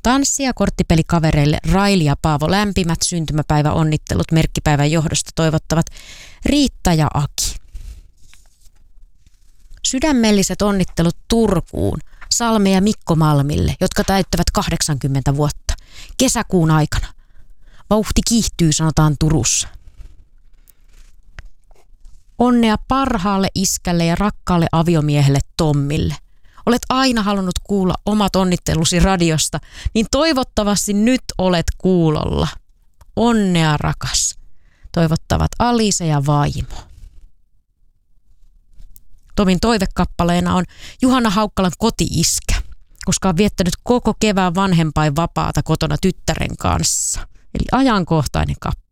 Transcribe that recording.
Tanssi- ja korttipelikavereille Raili ja Paavo lämpimät syntymäpäiväonnittelut merkkipäivän johdosta toivottavat Riitta ja Aki. Sydämelliset onnittelut Turkuun Salme ja Mikko Malmille, jotka täyttävät 80 vuotta kesäkuun aikana. Vauhti kiihtyy, sanotaan Turussa. Onnea parhaalle iskälle ja rakkaalle aviomiehelle Tommille. Olet aina halunnut kuulla omat onnittelusi radiosta, niin toivottavasti nyt olet kuulolla. Onnea, rakas. Toivottavat Alisa ja vaimo. Tomin toivekappaleena on Juhana Haukkalan koti-iskä, koska on viettänyt koko kevään vanhempainvapaata kotona tyttären kanssa. Eli ajankohtainen kappale.